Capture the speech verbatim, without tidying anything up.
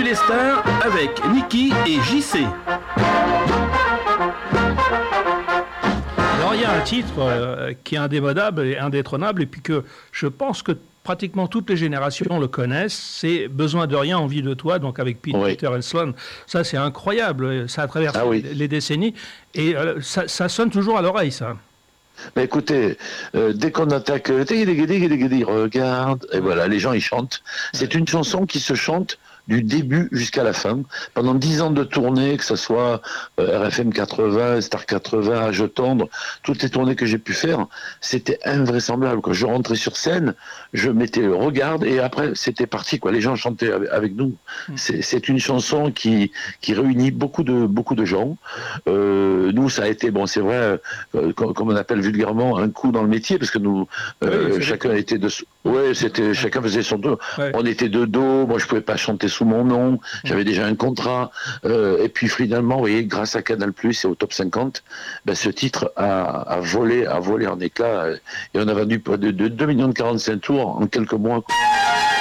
Salut les stars avec Niki et J C. Alors il y a un titre euh, qui est indémodable et indétrônable et puis que je pense que pratiquement toutes les générations le connaissent, c'est Besoin de rien, envie de toi, donc avec Pete, Oui. Peter et Sloan. Ça c'est incroyable, ça a traversé Ah oui. les décennies et euh, ça, ça sonne toujours à l'oreille ça. Mais écoutez, euh, dès qu'on attaque, euh, regarde, et voilà, les gens ils chantent. C'est une chanson qui se chante du début jusqu'à la fin. Pendant dix ans de tournée, que ce soit euh, R F M quatre-vingts, Star quatre-vingts, Je tendre, toutes les tournées que j'ai pu faire, c'était invraisemblable. Quand je rentrais sur scène, je mettais le Regarde et après c'était parti. Quoi. Les gens chantaient avec, avec nous. C'est, c'est une chanson qui, qui réunit beaucoup de, beaucoup de gens. Euh, nous, ça a été, bon, c'est vrai, euh, comme, comme on appelle vulgairement, un coup dans le métier, parce que nous, euh, oui, chacun était de... Ouais, c'était, chacun faisait son dos. Ouais. On était de dos, moi je pouvais pas chanter sous mon nom, j'avais déjà un contrat, euh, et puis finalement, vous voyez, grâce à Canal+, et au Top cinquante, ben, ce titre a, a volé, a volé en éclats, et on a vendu de, de deux millions de quarante-cinq tours en quelques mois.